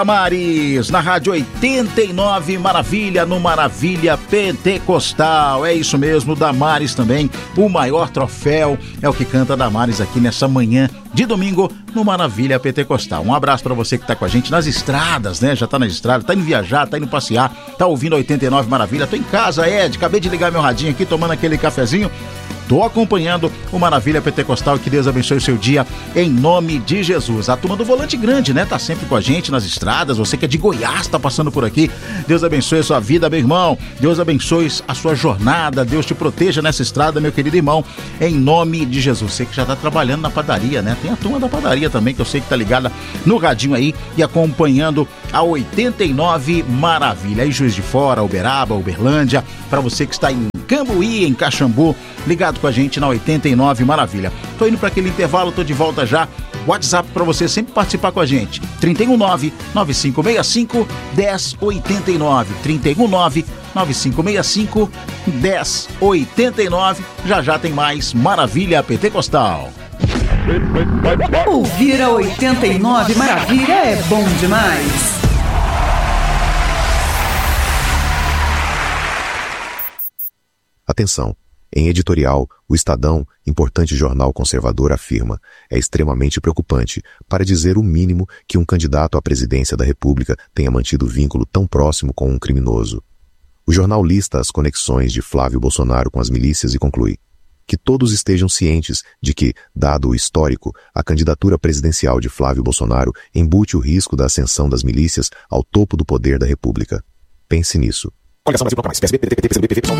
Damares, na Rádio 89 Maravilha, no Maravilha Pentecostal. É isso mesmo, Damares também, o maior troféu, é o que canta Damares aqui nessa manhã de domingo no Maravilha Pentecostal. Um abraço pra você que tá com a gente nas estradas, né? Já tá na estrada, tá indo viajar, tá indo passear, tá ouvindo 89 Maravilha. Tô em casa, Ed, acabei de ligar meu radinho aqui, tomando aquele cafezinho. Tô acompanhando o Maravilha Pentecostal, que Deus abençoe o seu dia, em nome de Jesus. A turma do Volante Grande, né? Tá sempre com a gente nas estradas, você que é de Goiás, tá passando por aqui. Deus abençoe a sua vida, meu irmão. Deus abençoe a sua jornada, Deus te proteja nessa estrada, meu querido irmão, em nome de Jesus. Você que já tá trabalhando na padaria, né? Tem a turma da padaria também, que eu sei que tá ligada no radinho aí e acompanhando a 89 Maravilha. Aí Juiz de Fora, Uberaba, Uberlândia, pra você que está em Cambuí, em Caxambu, ligado com a gente na 89 Maravilha. Tô indo para aquele intervalo, tô de volta já. WhatsApp para você sempre participar com a gente. 319-9565-1089. 319-9565-1089. Já tem mais Maravilha Pentecostal. Ouvir a 89 Maravilha é bom demais. Atenção! Em editorial, o Estadão, importante jornal conservador, afirma: é extremamente preocupante, para dizer o mínimo, que um candidato à presidência da República tenha mantido vínculo tão próximo com um criminoso. O jornal lista as conexões de Flávio Bolsonaro com as milícias e conclui: que todos estejam cientes de que, dado o histórico, a candidatura presidencial de Flávio Bolsonaro embute o risco da ascensão das milícias ao topo do poder da República. Pense nisso. Coligação Brasil Bloco Mais, PSB, PDT, PT, PCdoB, PV, PSOL,